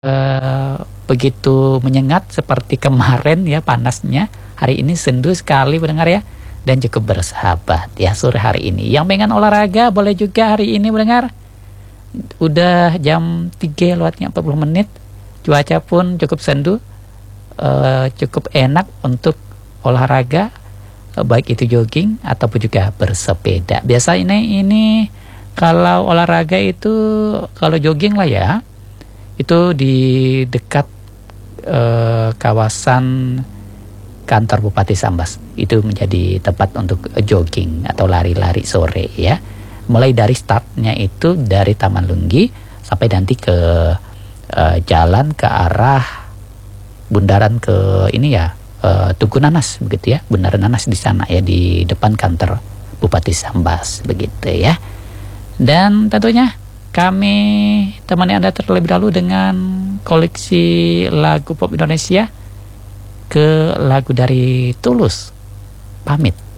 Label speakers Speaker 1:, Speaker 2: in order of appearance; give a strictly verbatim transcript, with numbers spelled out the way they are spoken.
Speaker 1: eh, begitu menyengat seperti kemarin ya panasnya. Hari ini sendu sekali pendengar ya, dan cukup bersahabat ya sore hari ini. Yang pengen olahraga boleh juga hari ini pendengar. Udah jam tiga lewatnya empat puluh menit. Cuaca pun cukup sendu, eh, cukup enak untuk olahraga, eh, baik itu jogging ataupun juga bersepeda. Biasa ini ini kalau olahraga itu, kalau jogging lah ya, itu di dekat eh, kawasan kantor Bupati Sambas. Itu menjadi tempat untuk jogging atau lari-lari sore ya. Mulai dari startnya itu dari Taman Lunggi sampai nanti ke uh, jalan ke arah bundaran ke ini ya, uh, Tugu Nanas begitu ya. Bundaran Nanas di sana ya, di depan kantor Bupati Sambas begitu ya. Dan tentunya kami temani Anda terlebih dahulu dengan koleksi lagu pop Indonesia ke lagu dari Tulus, Pamit.